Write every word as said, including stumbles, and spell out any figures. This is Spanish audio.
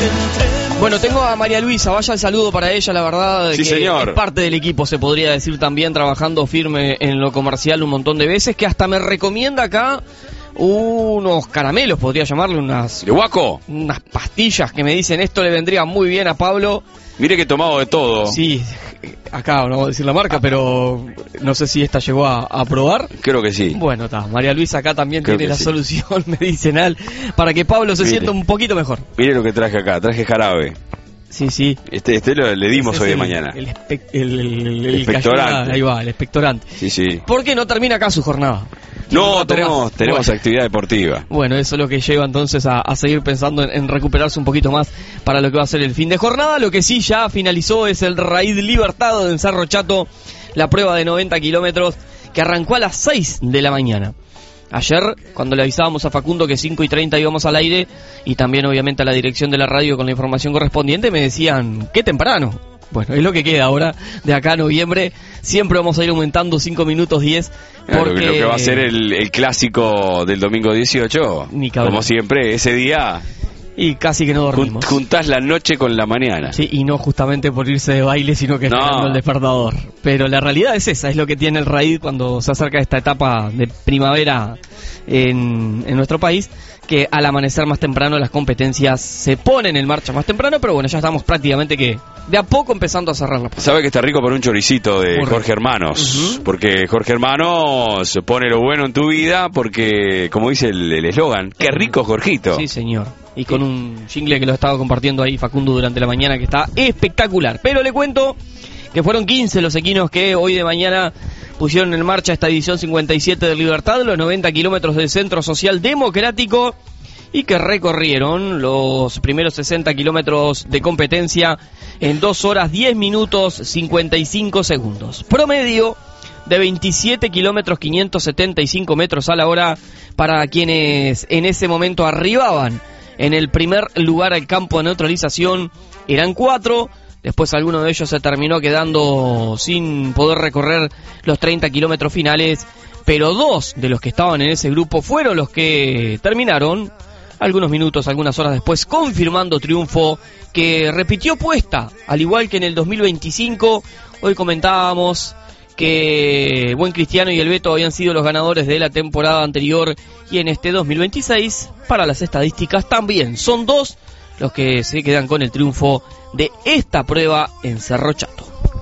Bueno, tengo a María Luisa, vaya el saludo para ella, la verdad, sí, que señor. Es parte del equipo, se podría decir también, trabajando firme en lo comercial un montón de veces, que hasta me recomienda acá unos caramelos, podría llamarle, unas... ¿De guaco? Unas pastillas que me dicen, esto le vendría muy bien a Pablo. Mire que he tomado de todo. Sí, acá no voy a decir la marca, pero no sé si esta llegó a, a probar. Creo que sí. Bueno, está. María Luisa acá también Creo tiene la sí. solución medicinal para que Pablo se Mire. sienta un poquito mejor. Mire lo que traje acá, traje jarabe. Sí, sí. Este, este lo, le dimos Ese hoy es de el, mañana. El, espe- el, el, el, el Expectorante. que ayuda, ahí va, el expectorante. Sí, sí. ¿Por qué no termina acá su jornada? No, tenemos, tenemos bueno. actividad deportiva. Bueno, eso es lo que lleva entonces a, a seguir pensando en, en recuperarse un poquito más para lo que va a ser el fin de jornada. Lo que sí ya finalizó es el Raid Libertad en Cerro Chato, la prueba de noventa kilómetros que arrancó a las seis de la mañana. Ayer, cuando le avisábamos a Facundo que cinco y treinta íbamos al aire, y también obviamente a la dirección de la radio con la información correspondiente, me decían, qué temprano. Bueno, es lo que queda ahora, de acá a noviembre, siempre vamos a ir aumentando cinco minutos diez, porque... Lo, que- lo que va a ser el, el clásico del domingo dieciocho, Ni cabrón. como siempre, ese día Y casi que no dormimos. jun- juntás la noche con la mañana. Sí, y no justamente por irse de baile, sino que No. esperando el despertador. Pero la realidad es esa, es lo que tiene el Raid cuando se acerca esta etapa de primavera en, en nuestro país, que al amanecer más temprano las competencias se ponen en marcha más temprano, pero bueno, ya estamos prácticamente que de a poco empezando a cerrar la... Sabe que está rico por un choricito de Muy rico. Jorge Hermanos, Ujú. porque Jorge Hermanos pone lo bueno en tu vida, porque, como dice el el eslogan, qué rico Jorgito. Sí, señor. Y con un jingle que lo estaba compartiendo ahí Facundo durante la mañana, que está espectacular. Pero le cuento que fueron quince los equinos que hoy de mañana pusieron en marcha esta edición cincuenta y siete de Libertad, los noventa kilómetros del Centro Social Democrático, y que recorrieron los primeros sesenta kilómetros de competencia en dos horas diez minutos cincuenta y cinco segundos. Promedio de veintisiete kilómetros quinientos setenta y cinco metros a la hora para quienes en ese momento arribaban en el primer lugar al campo de neutralización. Eran cuatro. Después alguno de ellos se terminó quedando sin poder recorrer los treinta kilómetros finales, pero dos de los que estaban en ese grupo fueron los que terminaron algunos minutos, algunas horas después, confirmando triunfo que repitió puesta, al igual que en el dos mil veinticinco. Hoy comentábamos que Buen Cristiano y el Beto habían sido los ganadores de la temporada anterior, y en este dos mil veintiséis, para las estadísticas también son dos los que se quedan con el triunfo de esta prueba en Cerro Chato.